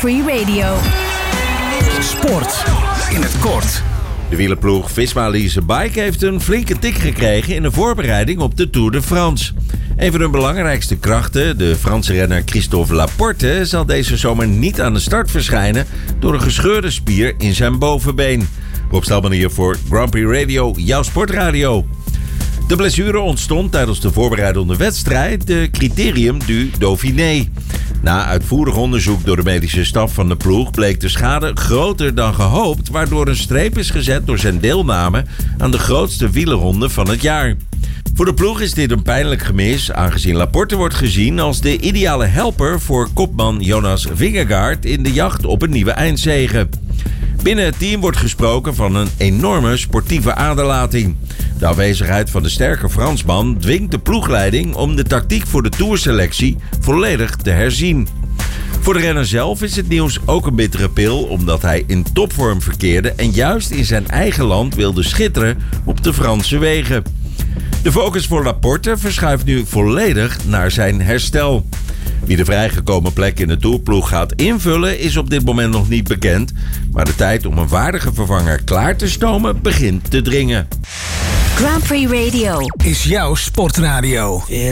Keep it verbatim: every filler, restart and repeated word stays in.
Prix Radio. Sport in het kort. De wielerploeg Visma Lease Bike heeft een flinke tik gekregen in de voorbereiding op de Tour de France. Een van hun belangrijkste krachten, de Franse renner Christophe Laporte, zal deze zomer niet aan de start verschijnen door een gescheurde spier in zijn bovenbeen. Rob Stelman hier voor Grand Prix Radio, jouw sportradio. De blessure ontstond tijdens de voorbereidende wedstrijd, de Criterium du Dauphiné. Na uitvoerig onderzoek door de medische staf van de ploeg bleek de schade groter dan gehoopt, waardoor een streep is gezet door zijn deelname aan de grootste wielerronde van het jaar. Voor de ploeg is dit een pijnlijk gemis, aangezien Laporte wordt gezien als de ideale helper voor kopman Jonas Vingegaard in de jacht op een nieuwe eindzege. Binnen het team wordt gesproken van een enorme sportieve aderlating. De afwezigheid van de sterke Fransman dwingt de ploegleiding om de tactiek voor de tourselectie volledig te herzien. Voor de renner zelf is het nieuws ook een bittere pil, omdat hij in topvorm verkeerde en juist in zijn eigen land wilde schitteren op de Franse wegen. De focus voor Laporte verschuift nu volledig naar zijn herstel. Wie de vrijgekomen plek in de tourploeg gaat invullen is op dit moment nog niet bekend, maar de tijd om een waardige vervanger klaar te stomen begint te dringen. Grand Prix Radio is jouw sportradio.